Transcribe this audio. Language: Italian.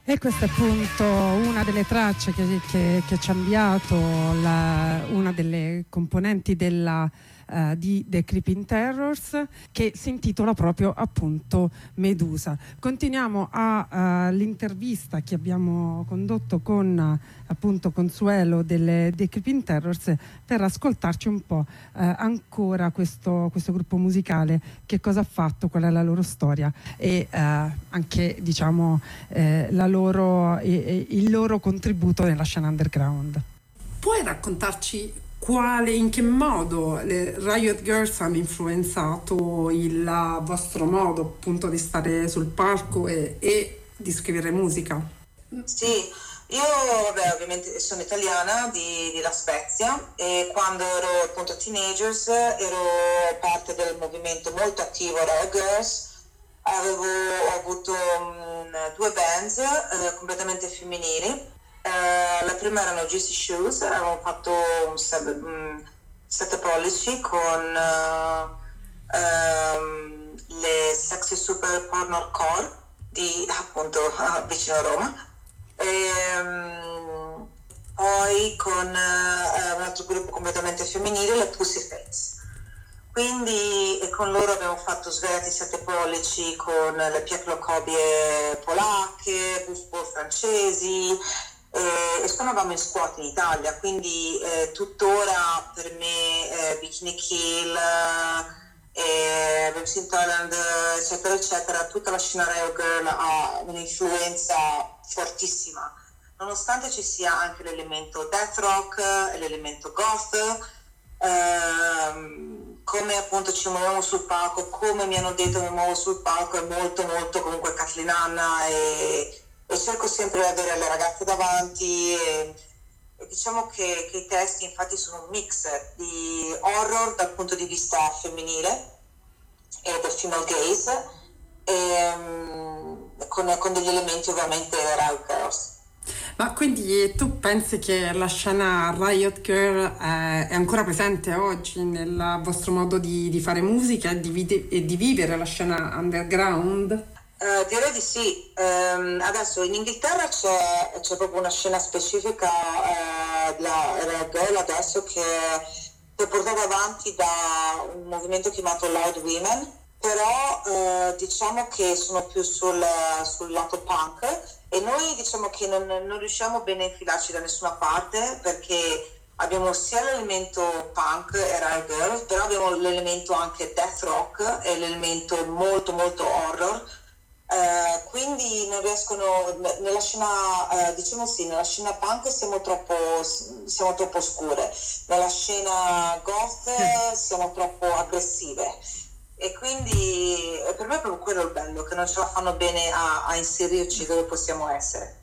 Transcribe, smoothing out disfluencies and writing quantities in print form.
E questa è appunto una delle tracce che ci ha inviato una delle componenti di The Creeping Terrors, che si intitola proprio appunto Medusa. Continuiamo all'intervista che abbiamo condotto con appunto Consuelo delle The Creeping Terrors per ascoltarci un po' ancora questo gruppo musicale, che cosa ha fatto, qual è la loro storia e anche diciamo il loro contributo nella scena underground. Puoi raccontarci in che modo le Riot Girls hanno influenzato il vostro modo appunto di stare sul palco e di scrivere musica? Sì, io ovviamente sono italiana di La Spezia, e quando ero appunto teenagers ero parte del movimento molto attivo Riot Girls. Ho avuto due bands completamente femminili. La prima erano GC Shoes, avevamo fatto un 7 pollici con le Sexy Super Porno Core di appunto vicino a Roma. Poi con un altro gruppo completamente femminile, le Pussy Face. Quindi con loro abbiamo fatto svariati 7 pollici con le piaklokobie polacche, busbol francesi, e suonavamo in squat in Italia, quindi tuttora per me Bikini Kill, Babes in Thailand, eccetera eccetera, tutta la scena Riot Girl ha un'influenza fortissima, nonostante ci sia anche l'elemento death rock e l'elemento goth. Come appunto ci muoviamo sul palco, come mi hanno detto mi muovo sul palco, è molto molto comunque Kathleen Hanna, e cerco sempre di avere le ragazze davanti, e diciamo che i testi infatti sono un mix di horror dal punto di vista femminile e del female gaze, con degli elementi ovviamente Riot Girls. Ma quindi tu pensi che la scena Riot Girl è ancora presente oggi nel vostro modo di fare musica e di vivere la scena underground? Direi di sì. Adesso in Inghilterra c'è proprio una scena specifica della Riot Girl adesso che è portata avanti da un movimento chiamato Loud Women, però diciamo che sono più sul lato punk. E noi diciamo che non riusciamo bene a infilarci da nessuna parte, perché abbiamo sia l'elemento punk e Riot Girl, però abbiamo l'elemento anche death rock e l'elemento molto molto horror. Quindi non riescono nella scena, diciamo sì, nella scena punk siamo troppo oscure, nella scena goth siamo troppo aggressive. E quindi per me è proprio quello il bello, che non ce la fanno bene a inserirci dove possiamo essere.